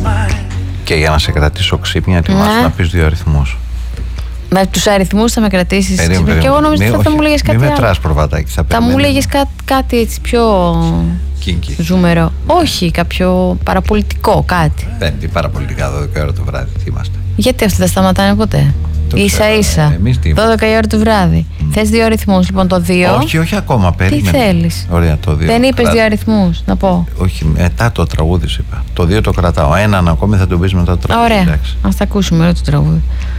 Και για να σε κρατήσω ξύπνια, ετοιμάσου να πεις 2 αριθμούς. Με τους αριθμούς θα με κρατήσεις ξύπνια. Και εγώ νομίζω ότι θα μου λέγες κάτι άλλο. Μην μετράς προβατάκι. Θα μου λέγες κάτι έτσι πιο κίνκι. ζούμερο. Όχι, κάποιο παραπολιτικό κάτι. Πέμπτη, παραπολιτικά, 12 ώρα το βράδυ. Τι είμαστε. Γιατί αυτά δεν σταματάνε ποτέ. Ίσα-ίσα. 12 η ώρα το βράδυ. Θες 2 αριθμούς, λοιπόν, το 2. Όχι ακόμα, περίμενε. Τι θέλεις? Ωραία, το 2. Δεν είπες 2 αριθμούς, να πω. Όχι, μετά το τραγούδι σου είπα. Το 2 το κρατάω. Έναν ακόμη θα τον πεις μετά το τραγούδι. Ωραία. Ας τα ακούσουμε όλο το τραγούδι.